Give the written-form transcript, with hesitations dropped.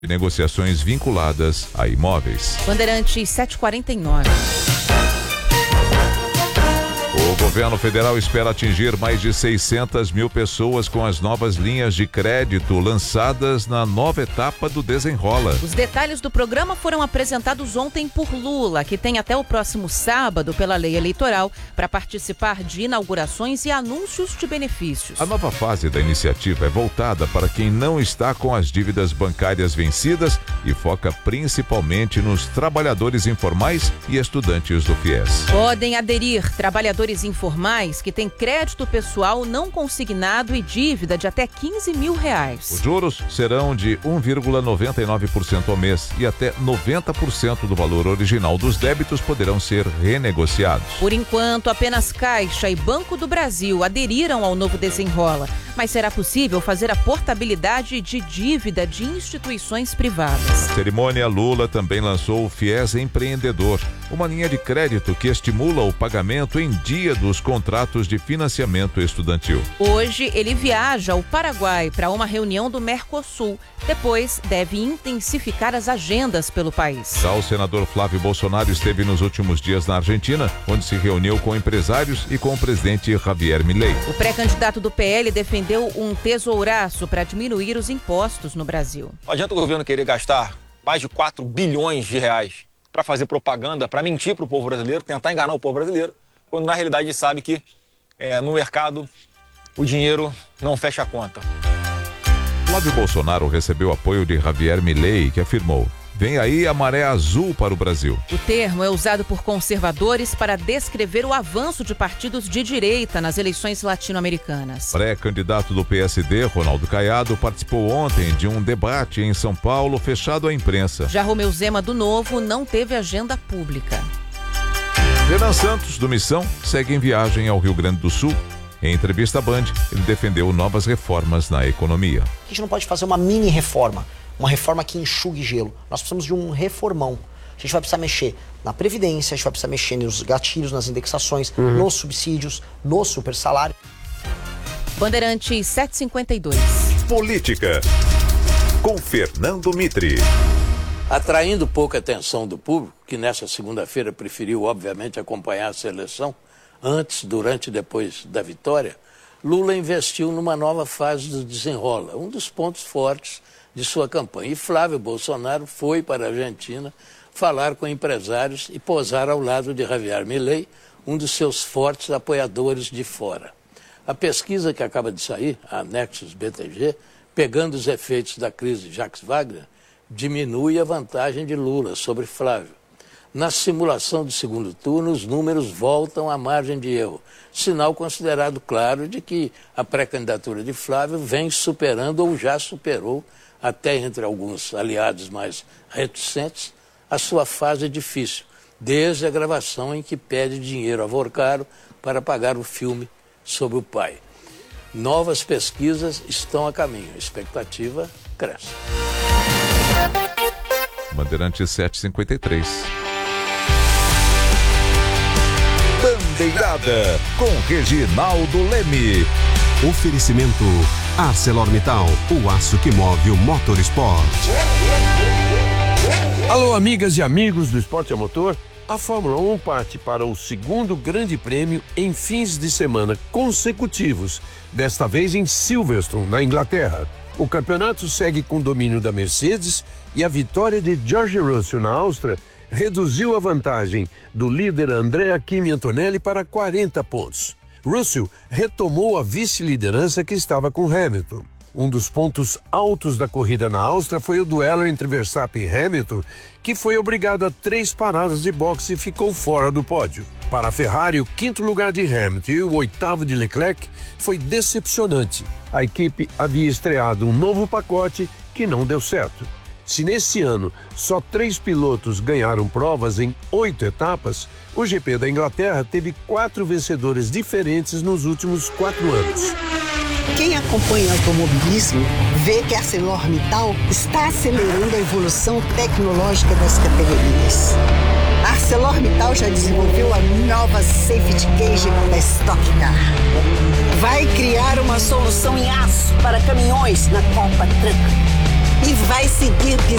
negociações vinculadas a imóveis. Bandeirantes 749. O governo federal espera atingir mais de 600 mil pessoas com as novas linhas de crédito lançadas na nova etapa do Desenrola. Os detalhes do programa foram apresentados ontem por Lula, que tem até o próximo sábado, pela lei eleitoral, para participar de inaugurações e anúncios de benefícios. A nova fase da iniciativa é voltada para quem não está com as dívidas bancárias vencidas e foca principalmente nos trabalhadores informais e estudantes do FIES. Podem aderir trabalhadores informais que têm crédito pessoal não consignado e dívida de até R$15 mil. Os juros serão de 1,99% ao mês e até 90% do valor original dos débitos poderão ser renegociados. Por enquanto, apenas Caixa e Banco do Brasil aderiram ao novo Desenrola, mas será possível fazer a portabilidade de dívida de instituições privadas. Na cerimônia, Lula também lançou o FIES Empreendedor, uma linha de crédito que estimula o pagamento em dia dos contratos de financiamento estudantil. Hoje, ele viaja ao Paraguai para uma reunião do Mercosul. Depois, deve intensificar as agendas pelo país. Já o senador Flávio Bolsonaro esteve nos últimos dias na Argentina, onde se reuniu com empresários e com o presidente Javier Milei. O pré-candidato do PL defendeu um tesouraço para diminuir os impostos no Brasil. Não adianta o governo querer gastar mais de 4 bilhões de reais para fazer propaganda, para mentir para o povo brasileiro, tentar enganar o povo brasileiro, quando na realidade sabe que no mercado o dinheiro não fecha a conta. Flávio Bolsonaro recebeu apoio de Javier Milei, que afirmou: vem aí a maré azul para o Brasil. O termo é usado por conservadores para descrever o avanço de partidos de direita nas eleições latino-americanas. Pré-candidato do PSD, Ronaldo Caiado, participou ontem de um debate em São Paulo fechado à imprensa. Já Romeu Zema, do Novo, não teve agenda pública. Renan Santos, do Missão, segue em viagem ao Rio Grande do Sul. Em entrevista à Band, ele defendeu novas reformas na economia. A gente não pode fazer uma mini reforma, uma reforma que enxugue gelo. Nós precisamos de um reformão. A gente vai precisar mexer na Previdência, a gente vai precisar mexer nos gatilhos, nas indexações, nos subsídios, no super salário. Bandeirantes 752. Política, com Fernando Mitre. Atraindo pouca atenção do público, que nessa segunda-feira preferiu, obviamente, acompanhar a seleção, antes, durante e depois da vitória, Lula investiu numa nova fase do Desenrola, um dos pontos fortes de sua campanha. E Flávio Bolsonaro foi para a Argentina falar com empresários e posar ao lado de Javier Milei, um dos seus fortes apoiadores de fora. A pesquisa que acaba de sair, a Nexus BTG, pegando os efeitos da crise de Jacques Wagner, diminui a vantagem de Lula sobre Flávio. Na simulação do segundo turno, os números voltam à margem de erro, sinal considerado claro de que a pré-candidatura de Flávio vem superando ou já superou, até entre alguns aliados mais reticentes, a sua fase difícil, desde a gravação em que pede dinheiro a Vorcaro para pagar o filme sobre o pai. Novas pesquisas estão a caminho, a expectativa cresce. Bandeirantes 753. Bandeirada, com Reginaldo Leme. Oferecimento ArcelorMittal, o aço que move o motorsport. Alô, amigas e amigos do esporte a motor. A Fórmula 1 parte para o segundo grande prêmio em fins de semana consecutivos, desta vez em Silverstone, na Inglaterra. O campeonato segue com domínio da Mercedes e a vitória de George Russell na Áustria reduziu a vantagem do líder Andrea Kimi Antonelli para 40 pontos. Russell retomou a vice-liderança que estava com Hamilton. Um dos pontos altos da corrida na Áustria foi o duelo entre Verstappen e Hamilton, que foi obrigado a 3 paradas de boxe e ficou fora do pódio. Para a Ferrari, o 5º lugar de Hamilton e o 8º de Leclerc foi decepcionante. A equipe havia estreado um novo pacote que não deu certo. Se nesse ano só 3 pilotos ganharam provas em 8 etapas, o GP da Inglaterra teve 4 vencedores diferentes nos últimos 4 anos. Quem acompanha o automobilismo vê que a ArcelorMittal está acelerando a evolução tecnológica das categorias. A ArcelorMittal já desenvolveu a nova Safety Cage da Stock Car. Vai criar uma solução em aço para caminhões na Copa Truck. e vai seguir